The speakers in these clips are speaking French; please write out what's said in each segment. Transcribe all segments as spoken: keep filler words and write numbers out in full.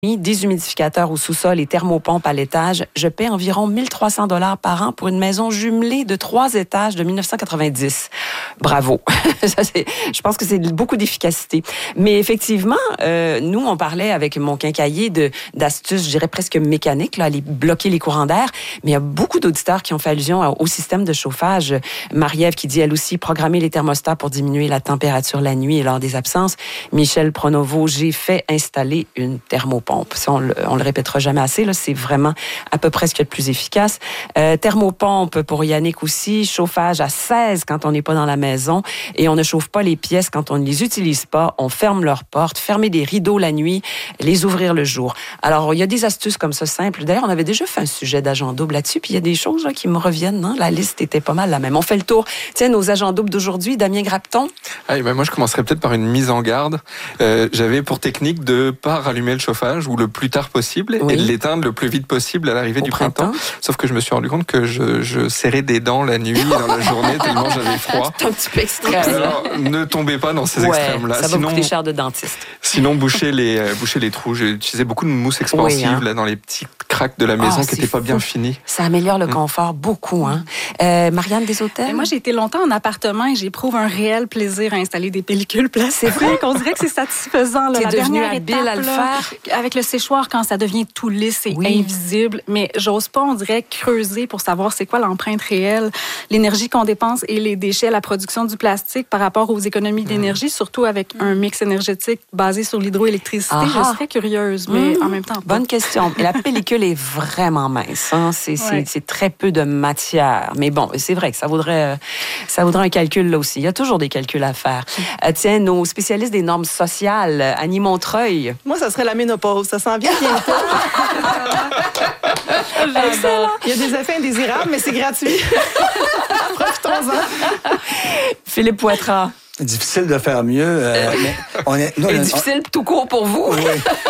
Déshumidificateur au sous-sol et thermopompe à l'étage, je paie environ mille trois cents dollars par an pour une maison jumelée de trois étages de dix-neuf cent quatre-vingt-dix. Bravo. Ça, c'est, je pense que c'est beaucoup d'efficacité. Mais effectivement, euh, nous, on parlait avec mon quincaillier de, d'astuces, je dirais presque mécaniques, là, aller bloquer les courants d'air. Mais il y a beaucoup d'auditeurs qui ont fait allusion au système de chauffage. Marie-Ève qui dit, elle aussi, programmer les thermostats pour diminuer la température la nuit et lors des absences. Michel Pronovo, j'ai fait installer une thermopompe. Ça, on le, on le répétera jamais assez, là, c'est vraiment à peu près ce qu'il y a de plus efficace. Euh, thermopompe pour Yannick aussi, chauffage à seize quand on n'est pas dans la maison et on ne chauffe pas les pièces quand on ne les utilise pas. On ferme leurs portes, fermer des rideaux la nuit, les ouvrir le jour. Alors, il y a des astuces comme ça simples. D'ailleurs, on avait déjà fait un sujet d'agent double là-dessus, puis il y a des choses là, qui me reviennent. Hein? La liste était pas mal la même. On fait le tour. Tiens, nos agents doubles d'aujourd'hui, Damien Grapton. Ah, ben moi, je commencerais peut-être par une mise en garde. Euh, j'avais pour technique de pas rallumer le chauffage ou le plus tard possible oui. et de l'éteindre le plus vite possible à l'arrivée Au du printemps. printemps. Sauf que je me suis rendu compte que je, je serrais des dents la nuit et dans la journée tellement j'avais froid. C'est un petit peu extrême. Alors, ne tombez pas dans ces ouais, extrêmes-là. Ça va sinon, coûter cher de dentiste. Sinon, boucher les, euh, boucher les trous. J'ai utilisé beaucoup de mousse expansive oui, hein. là, dans les petits cracks de la maison oh, qui n'étaient pas bien finis. Ça améliore le confort mmh. beaucoup. Hein. Euh, Marianne des hôtels? Mais moi, j'ai été longtemps en appartement et j'éprouve un réel plaisir à installer des pellicules plastiques. C'est vrai qu'on dirait que c'est satisfaisant. Là, T'es la devenue dernière habile étape, à le là, faire? Avec le séchoir, quand ça devient tout lisse et oui. invisible. Mais j'ose pas, on dirait, creuser pour savoir c'est quoi l'empreinte réelle, l'énergie qu'on dépense et les déchets, la production du plastique par rapport aux économies d'énergie, mmh. surtout avec un mix énergétique basé sur l'hydroélectricité. Aha. Je serais curieuse, mais mmh. en même temps pas. Bonne question. La pellicule est vraiment mince. Hein? C'est, c'est, ouais. c'est très peu de matière. Mais bon, c'est vrai que ça vaudrait, ça vaudrait un calcul là aussi. Il y a toujours des calculs à faire. Mmh. Euh, tiens, nos spécialistes des normes sociales, Annie Montreuil. Moi, ça serait la ménopause. Ça s'en vient bientôt. Excellent. Il y a des effets indésirables, mais c'est gratuit. Profitons-en. Philippe Poitras. Difficile de faire mieux. Euh, mais on est, nous, Et on, difficile on, tout court pour vous. Oui.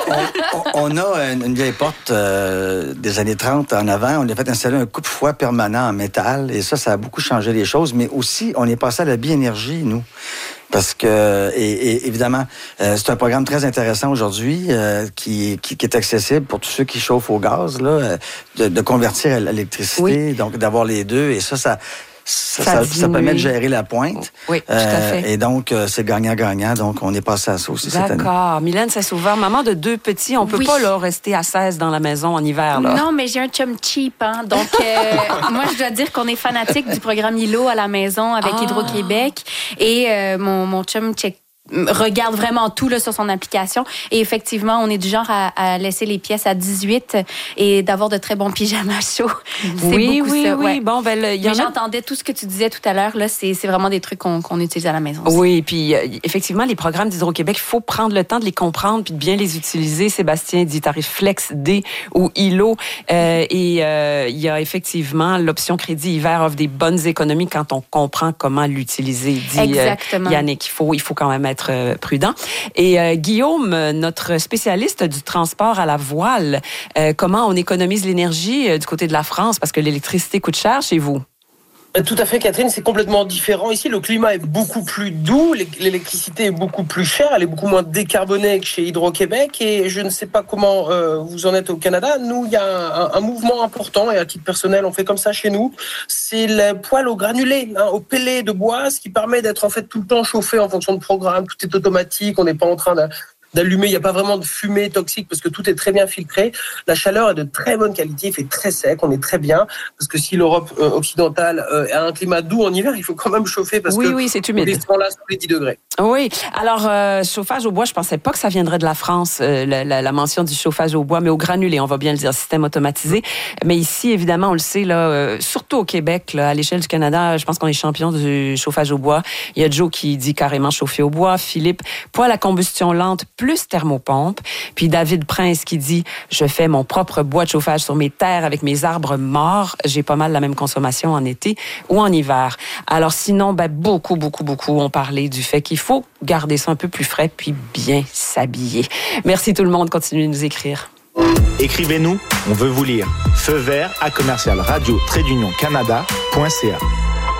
on, on, on a une, une vieille porte euh, des années trente en avant. On a fait installer un coupe-fouet permanent en métal. Et ça, ça a beaucoup changé les choses. Mais aussi, on est passé à la biénergie, nous. Parce que, et, et évidemment, euh, c'est un programme très intéressant aujourd'hui euh, qui, qui, qui est accessible pour tous ceux qui chauffent au gaz, là, de, de convertir à l'électricité, oui. donc d'avoir les deux. Et ça, ça... Ça, ça, ça permet de gérer la pointe. Oui, tout à fait. Euh, et donc, euh, c'est gagnant-gagnant. Donc, on est passé à ça aussi cette année. D'accord. Mylène Saint-Sauveur, maman de deux petits, on peut oui. pas là, rester à seize dans la maison en hiver. Là. Non, mais j'ai un chum cheap. Hein. Donc, euh, moi, je dois dire qu'on est fanatique du programme I L O à la maison avec ah. Hydro-Québec. Et euh, mon, mon chum check regarde vraiment tout là, sur son application. Et effectivement, on est du genre à, à laisser les pièces à dix-huit et d'avoir de très bons pyjamas chauds. C'est oui, beaucoup oui, ça. oui. Ouais. Bon, ben, le, y Mais en a... j'entendais tout ce que tu disais tout à l'heure. Là, c'est, c'est vraiment des trucs qu'on, qu'on utilise à la maison aussi. Oui, puis euh, effectivement, les programmes d'Hydro-Québec, il faut prendre le temps de les comprendre puis de bien les utiliser. Sébastien dit tarif Flex D ou I L O. Euh, et il euh, y a effectivement l'option crédit hiver offre des bonnes économies quand on comprend comment l'utiliser. Dit Exactement. Euh, Yannick, il faut, il faut quand même être prudent. Et euh, Guillaume, notre spécialiste du transport à la voile, euh, comment on économise l'énergie euh, du côté de la France parce que l'électricité coûte cher chez vous? Tout à fait, Catherine, c'est complètement différent. Ici, le climat est beaucoup plus doux, l'électricité est beaucoup plus chère, elle est beaucoup moins décarbonée que chez Hydro-Québec et je ne sais pas comment euh, vous en êtes au Canada. Nous, il y a un, un mouvement important et à titre personnel, on fait comme ça chez nous. C'est le poêle au granulé, hein, au pellet de bois, ce qui permet d'être en fait tout le temps chauffé en fonction de programme. Tout est automatique, on n'est pas en train de... d'allumer, il n'y a pas vraiment de fumée toxique parce que tout est très bien filtré. La chaleur est de très bonne qualité, il fait très sec, on est très bien. Parce que si l'Europe euh, occidentale euh, a un climat doux en hiver, il faut quand même chauffer parce oui, que oui, c'est humide. On est là sous les dix degrés. Oui. Alors, euh, chauffage au bois, je pensais pas que ça viendrait de la France, euh, la, la, la mention du chauffage au bois, mais au granulé, on va bien le dire, système automatisé. Mais ici, évidemment, on le sait, là, euh, surtout au Québec, là, à l'échelle du Canada, je pense qu'on est champion du chauffage au bois. Il y a Joe qui dit carrément chauffer au bois. Philippe, poêle à combustion lente plus thermopompe. Puis David Prince qui dit « Je fais mon propre bois de chauffage sur mes terres avec mes arbres morts. J'ai pas mal la même consommation en été ou en hiver. » Alors sinon, ben, beaucoup, beaucoup, beaucoup ont parlé du fait qu'il faut garder ça un peu plus frais puis bien s'habiller. Merci tout le monde. Continuez de nous écrire. Écrivez-nous, on veut vous lire. Feu vert à commercial radio trait d'union canada point c a.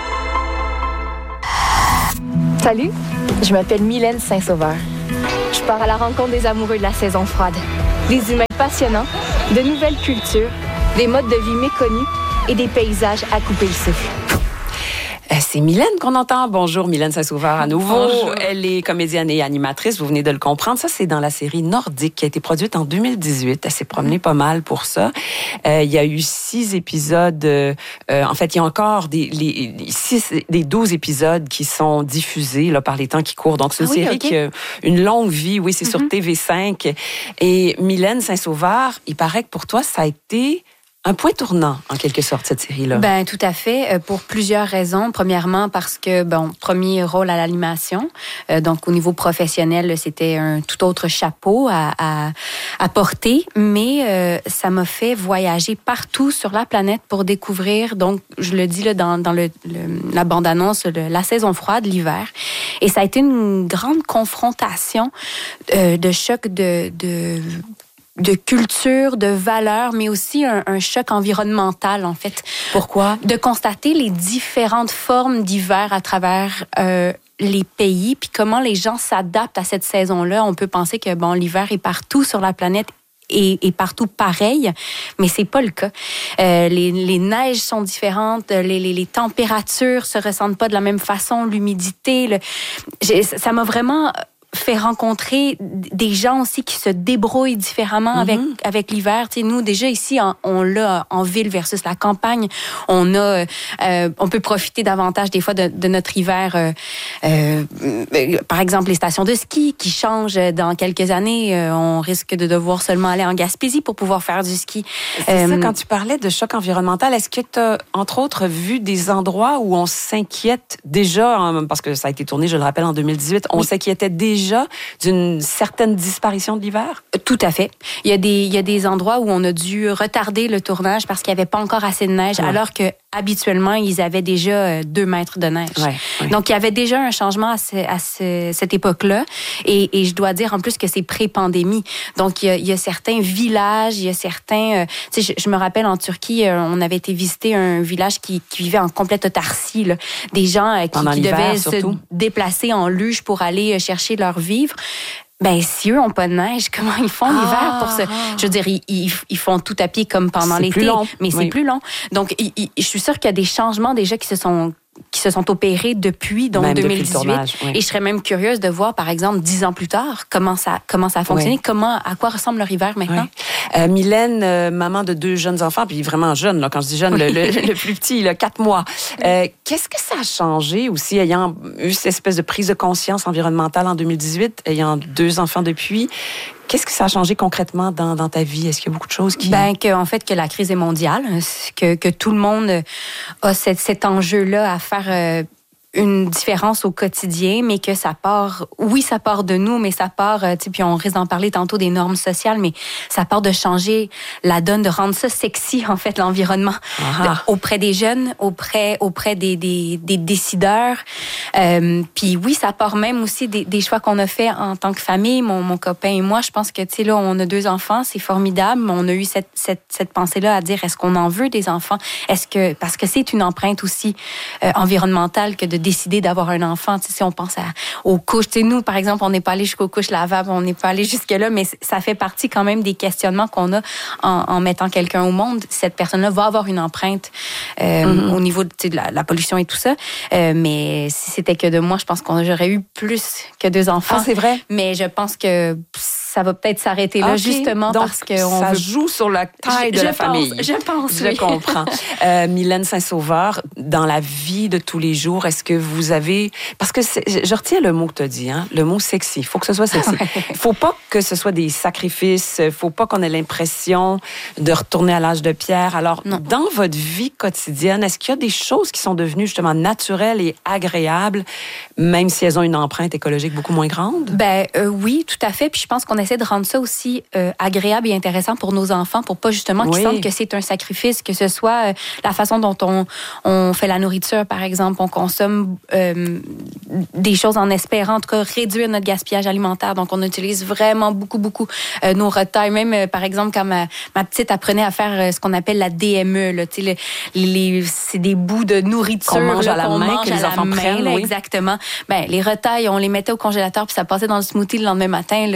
Salut, je m'appelle Mylène Saint-Sauveur. Je pars à la rencontre des amoureux de la saison froide. Des humains passionnants, de nouvelles cultures, des modes de vie méconnus et des paysages à couper le souffle. C'est Mylène qu'on entend. Bonjour, Mylène Saint-Sauveur à nouveau. Bonjour. Elle est comédienne et animatrice, vous venez de le comprendre. Ça, c'est dans la série Nordique qui a été produite en deux mille dix-huit. Elle s'est promenée pas mal pour ça. Euh, il y a eu six épisodes. Euh, en fait, il y a encore des, les, six, des douze épisodes qui sont diffusés là, par les temps qui courent. Donc, c'est une ah oui, série okay. qui a une longue vie. Oui, c'est mm-hmm. sur T V cinq. Et Mylène Saint-Sauveur, il paraît que pour toi, ça a été un point tournant, en quelque sorte, cette série-là. Ben tout à fait, euh, pour plusieurs raisons. Premièrement, parce que, bon, premier rôle à l'animation. Euh, donc, au niveau professionnel, c'était un tout autre chapeau à, à, à porter. Mais euh, ça m'a fait voyager partout sur la planète pour découvrir, donc, je le dis là dans, dans le, le, la bande-annonce, le, la saison froide, l'hiver. Et ça a été une grande confrontation euh, de choc de... de de culture, de valeurs, mais aussi un, un choc environnemental, en fait. Pourquoi? De constater les différentes formes d'hiver à travers euh, les pays, puis comment les gens s'adaptent à cette saison-là. On peut penser que, bon, l'hiver est partout sur la planète, Et, et partout pareil, mais c'est pas le cas. Euh, les, les neiges sont différentes, les, les, les températures se ressentent pas de la même façon, l'humidité. Le... J'ai, ça m'a vraiment fait rencontrer des gens aussi qui se débrouillent différemment mm-hmm. avec avec l'hiver. Tu sais, nous déjà ici on, on l'a en ville versus la campagne. On a, euh, on peut profiter davantage des fois de, de notre hiver. Euh, euh, par exemple, les stations de ski qui changent dans quelques années. Euh, on risque de devoir seulement aller en Gaspésie pour pouvoir faire du ski. C'est euh, ça, quand tu parlais de choc environnemental, est-ce que tu as, entre autres, vu des endroits où on s'inquiète déjà, hein, parce que ça a été tourné, je le rappelle, en deux mille dix-huit, on oui. s'inquiétait déjà d'une certaine disparition de l'hiver? Tout à fait. Il y a des, il y a des endroits où on a dû retarder le tournage parce qu'il n'y avait pas encore assez de neige, ouais. alors que habituellement, ils avaient déjà deux mètres de neige. Ouais, ouais. Donc, il y avait déjà un changement à, ce, à ce, cette époque-là. Et, et je dois dire en plus que c'est pré-pandémie. Donc, il y a, il y a certains villages, il y a certains... Euh, tu sais, je, je me rappelle en Turquie, euh, on avait été visiter un village qui, qui vivait en complète autarcie. Là. Des gens euh, qui, qui devaient surtout. se déplacer en luge pour aller chercher leur vivre. Ben, si eux n'ont pas de neige, comment ils font ah, l'hiver pour se... Je veux dire, ils, ils, ils font tout à pied comme pendant c'est l'été, plus long. mais c'est oui. plus long. Donc, il, il, je suis sûre qu'il y a des changements déjà qui se sont qui se sont opérés depuis donc même deux mille dix-huit. Depuis le tournage, oui. Et je serais même curieuse de voir, par exemple, dix ans plus tard, comment ça comment ça a fonctionné, oui. comment à quoi ressemble leur hiver maintenant. Oui. Euh, Mylène, euh, maman de deux jeunes enfants, puis vraiment jeune, là, quand je dis jeune, oui. le, le, le plus petit, il a quatre mois. Euh, qu'est-ce que ça a changé aussi, ayant eu cette espèce de prise de conscience environnementale en deux mille dix-huit, ayant deux enfants depuis? Qu'est-ce que ça a changé concrètement dans, dans ta vie? Est-ce qu'il y a beaucoup de choses qui... Ben, que, en fait, que la crise est mondiale, que, que tout le monde a cet, cet enjeu-là à faire... Euh, une différence au quotidien, mais que ça part, oui, ça part de nous, mais ça part, tu sais, puis on risque d'en parler tantôt des normes sociales, mais ça part de changer la donne, de rendre ça sexy, en fait, l'environnement, de, auprès des jeunes, auprès, auprès des, des, des décideurs. Euh, puis oui, ça part même aussi des, des choix qu'on a fait en tant que famille, mon, mon copain et moi. Je pense que, tu sais, là, on a deux enfants, c'est formidable, mais on a eu cette, cette, cette pensée-là à dire, est-ce qu'on en veut des enfants? Est-ce que, parce que c'est une empreinte aussi euh, environnementale que de décider d'avoir un enfant. Tu sais, si on pense à, aux couches, tu sais, nous, par exemple, on n'est pas allé jusqu'aux couches lavables, on n'est pas allé jusque-là, mais ça fait partie quand même des questionnements qu'on a en, en mettant quelqu'un au monde. Cette personne-là va avoir une empreinte euh, mm-hmm. au niveau de, tu sais, de la, la pollution et tout ça. Euh, mais si c'était que de moi, je pense qu'on j'aurais eu plus que deux enfants. Ah, c'est vrai? Mais je pense que ça va peut-être s'arrêter là, okay. justement donc, parce que on ça veut... joue sur la taille je, de je la pense, famille. Je pense, Je oui. comprends. Euh, Mylène Saint-Sauveur, dans la vie de tous les jours, est-ce que vous avez... Parce que je retiens le mot que tu as dit, hein, le mot sexy. Il faut que ce soit sexy. Il ne faut pas que ce soit des sacrifices. Il ne faut pas qu'on ait l'impression de retourner à l'âge de pierre. Alors, non. Dans votre vie quotidienne, est-ce qu'il y a des choses qui sont devenues justement naturelles et agréables, même si elles ont une empreinte écologique beaucoup moins grande? Ben euh, oui, tout à fait. Puis je pense qu'on essaie de rendre ça aussi euh, agréable et intéressant pour nos enfants, pour pas justement qu'ils oui. sentent que c'est un sacrifice, que ce soit euh, la façon dont on, on fait la nourriture, par exemple, on consomme euh, des choses en espérant, en tout cas, réduire notre gaspillage alimentaire. Donc, on utilise vraiment beaucoup, beaucoup euh, nos retails. Même, euh, par exemple, quand ma, ma petite apprenait à faire euh, ce qu'on appelle la D M E, là, le, les, c'est des bouts de nourriture qu'on mange là, à la qu'on main, mange que les à enfants la main, prennent. Là, oui. Exactement. Ben, les retails, on les mettait au congélateur puis ça passait dans le smoothie le lendemain matin. Là, c'est,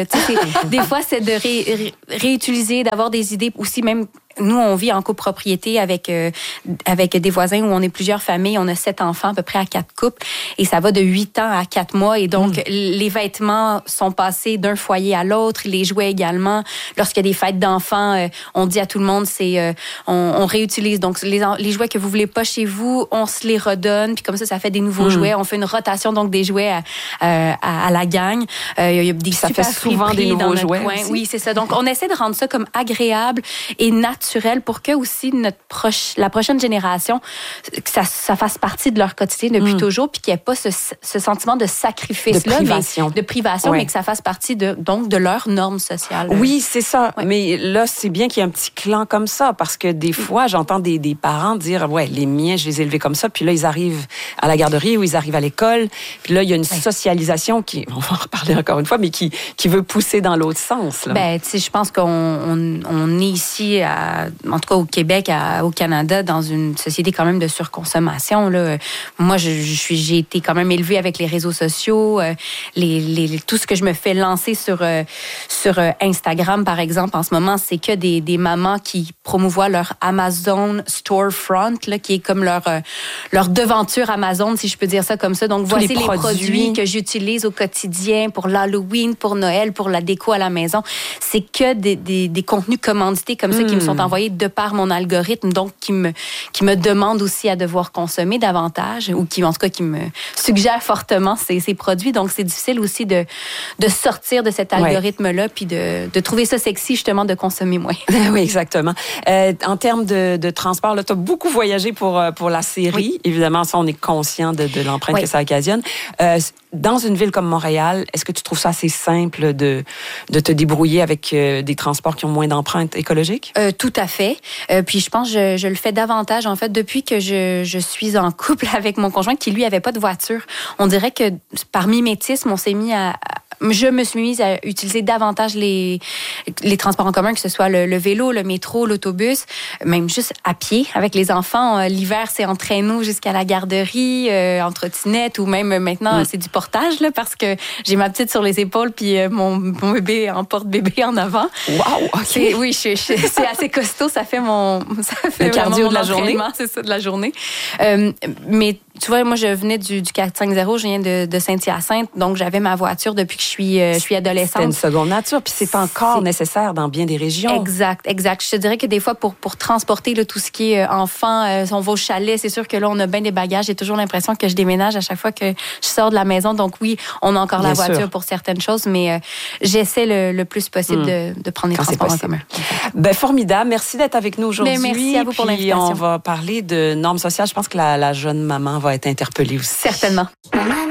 des fois, c'est de ré, ré, réutiliser, d'avoir des idées aussi, même. Nous, on vit en copropriété avec euh, avec des voisins où on est plusieurs familles. On a sept enfants, à peu près à quatre couples. Et ça va de huit ans à quatre mois. Et donc, mmh. les vêtements sont passés d'un foyer à l'autre. Les jouets également. Lorsqu'il y a des fêtes d'enfants, euh, on dit à tout le monde, c'est euh, on, on réutilise. Donc, les, les jouets que vous voulez pas chez vous, on se les redonne. Puis comme ça, ça fait des nouveaux mmh. jouets. On fait une rotation, donc, des jouets à, à, à la gang. Euh, il y a des ça super fait souvent des nouveaux jouets coin. Oui, c'est ça. Donc, on essaie de rendre ça comme agréable et naturel pour que aussi notre proche, la prochaine génération, que ça, ça fasse partie de leur quotidien depuis mmh. toujours, puis qu'il n'y ait pas ce, ce sentiment de sacrifice-là, de privation, mais, de privation, ouais. mais que ça fasse partie de, donc de leurs normes sociales. Oui, c'est ça. Ouais. Mais là, c'est bien qu'il y ait un petit clan comme ça, parce que des fois, j'entends des, des parents dire, ouais, les miens, je les ai élevés comme ça, puis là, ils arrivent à la garderie ou ils arrivent à l'école, puis là, il y a une ouais. socialisation qui, on va en reparler encore une fois, mais qui, qui veut pousser dans l'autre sens. Là. Ben, tu sais, je pense qu'on on, on est ici à en tout cas au Québec, à, au Canada, dans une société quand même de surconsommation. Là. Moi, je, je suis, j'ai été quand même élevée avec les réseaux sociaux, euh, les, les, tout ce que je me fais lancer sur, euh, sur Instagram, par exemple, en ce moment, c'est que des, des mamans qui promouvoient leur Amazon Storefront, là, qui est comme leur, euh, leur devanture Amazon, si je peux dire ça comme ça. Donc, tous voici les les produits. produits que j'utilise au quotidien pour l'Halloween, pour Noël, pour la déco à la maison. C'est que des, des, des contenus commandités comme ça mmh. qui me sont envoyés de par mon algorithme, donc qui me, qui me demande aussi à devoir consommer davantage ou qui, en tout cas, qui me suggère fortement ces, ces produits. Donc, c'est difficile aussi de, de sortir de cet algorithme-là puis de, de trouver ça sexy, justement, de consommer moins. Oui, exactement. Euh, en termes de, de transport, tu as beaucoup voyagé pour, pour la série. Oui. Évidemment, ça, on est conscient de, de l'empreinte oui. que ça occasionne. Euh, dans une ville comme Montréal, est-ce que tu trouves ça assez simple de, de te débrouiller avec euh, des transports qui ont moins d'empreinte écologique? Euh, tout à fait. Euh, puis je pense que je, je le fais davantage, en fait, depuis que je, je suis en couple avec mon conjoint qui, lui, avait pas de voiture. On dirait que par mimétisme, on s'est mis à... Je me suis mise à utiliser davantage les, les transports en commun, que ce soit le, le vélo, le métro, l'autobus, même juste à pied avec les enfants. L'hiver, c'est en traîneau jusqu'à la garderie, euh, en trottinette, ou même maintenant, mmh. c'est du portage, là, parce que j'ai ma petite sur les épaules puis euh, mon, mon bébé en porte-bébé en avant. Wow, OK. C'est, oui, je, je, c'est assez costaud. Ça fait mon... Ça fait le cardio de la journée. C'est ça, de la journée. Euh, mais tu vois, moi, je venais du, du quatre cinq zéro, je viens de, de Saint-Hyacinthe, donc j'avais ma voiture depuis que je suis, euh, je suis adolescente. C'est une seconde nature, puis c'est encore c'est... nécessaire dans bien des régions. Exact, exact. Je te dirais que des fois, pour, pour transporter là, tout ce qui est enfant, euh, on va au chalet, c'est sûr que là, on a bien des bagages. J'ai toujours l'impression que je déménage à chaque fois que je sors de la maison. Donc oui, on a encore bien la voiture sûr. Pour certaines choses, mais euh, j'essaie le, le plus possible mmh. de, de prendre les Quand transports en commun. Ben, formidable. Merci d'être avec nous aujourd'hui. Mais merci à vous pour puis l'invitation. On va parler de normes sociales. Je pense que la, la jeune maman va être interpellée aussi. Certainement.